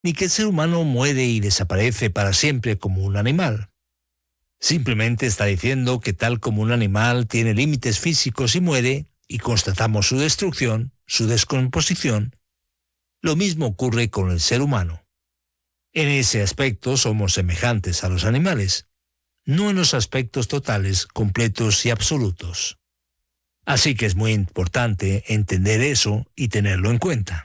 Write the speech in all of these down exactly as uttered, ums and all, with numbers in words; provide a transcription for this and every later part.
ni que el ser humano muere y desaparece para siempre como un animal. Simplemente está diciendo que tal como un animal tiene límites físicos y muere, y constatamos su destrucción, su descomposición, lo mismo ocurre con el ser humano. En ese aspecto somos semejantes a los animales, no en los aspectos totales, completos y absolutos. Así que es muy importante entender eso y tenerlo en cuenta.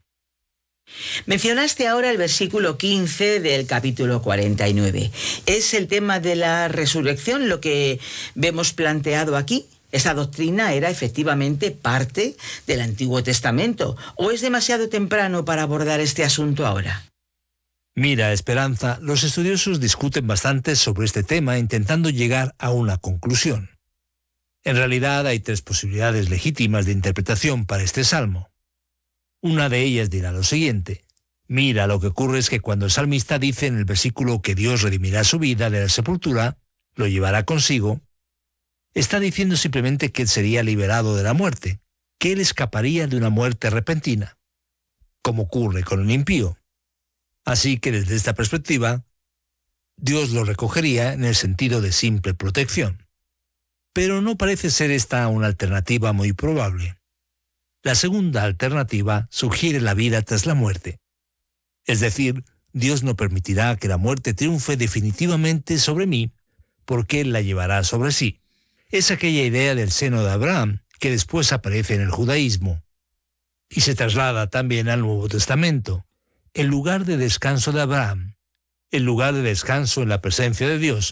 Mencionaste ahora el versículo quince del capítulo cuarenta y nueve. ¿Es el tema de la resurrección lo que vemos planteado aquí? ¿Esa doctrina era efectivamente parte del Antiguo Testamento? ¿O es demasiado temprano para abordar este asunto ahora? Mira, Esperanza, los estudiosos discuten bastante sobre este tema intentando llegar a una conclusión. En realidad hay tres posibilidades legítimas de interpretación para este salmo. Una de ellas dirá lo siguiente: mira, lo que ocurre es que cuando el salmista dice en el versículo que Dios redimirá su vida de la sepultura, lo llevará consigo, está diciendo simplemente que él sería liberado de la muerte, que él escaparía de una muerte repentina, como ocurre con el impío. Así que desde esta perspectiva, Dios lo recogería en el sentido de simple protección. Pero no parece ser esta una alternativa muy probable. La segunda alternativa sugiere la vida tras la muerte. Es decir, Dios no permitirá que la muerte triunfe definitivamente sobre mí, porque Él la llevará sobre sí. Es aquella idea del seno de Abraham que después aparece en el judaísmo y se traslada también al Nuevo Testamento. El lugar de descanso de Abraham, el lugar de descanso en la presencia de Dios,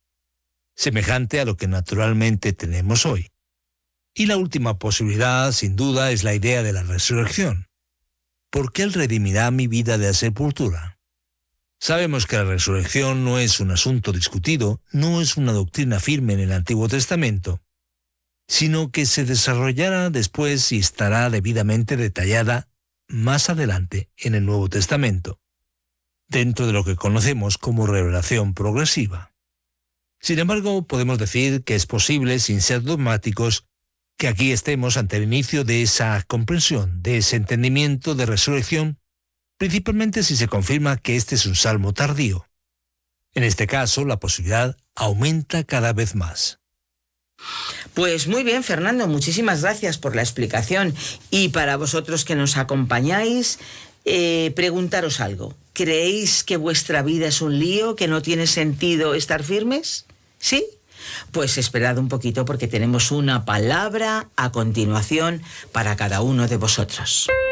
semejante a lo que naturalmente tenemos hoy. Y la última posibilidad, sin duda, es la idea de la resurrección. ¿Por qué Él redimirá mi vida de la sepultura? Sabemos que la resurrección no es un asunto discutido, no es una doctrina firme en el Antiguo Testamento, sino que se desarrollará después y estará debidamente detallada más adelante en el Nuevo Testamento, dentro de lo que conocemos como revelación progresiva. Sin embargo, podemos decir que es posible, sin ser dogmáticos, que aquí estemos ante el inicio de esa comprensión, de ese entendimiento de resurrección, principalmente si se confirma que este es un salmo tardío. En este caso, la posibilidad aumenta cada vez más. Pues muy bien, Fernando, muchísimas gracias por la explicación. Y para vosotros que nos acompañáis, eh, preguntaros algo. ¿Creéis que vuestra vida es un lío, que no tiene sentido estar firmes? ¿Sí? Pues esperad un poquito porque tenemos una palabra a continuación para cada uno de vosotros.